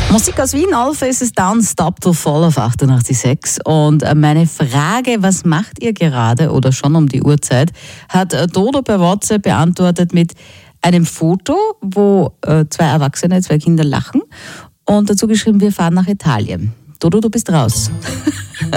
Musik aus Wien, Alpha ist es Down, Stop to Fall auf 88.6. Und meine Frage, was macht ihr gerade oder schon um die Uhrzeit, hat Dodo per WhatsApp beantwortet mit einem Foto, wo zwei Erwachsene, zwei Kinder lachen und dazu geschrieben, wir fahren nach Italien. Dodo, du bist raus.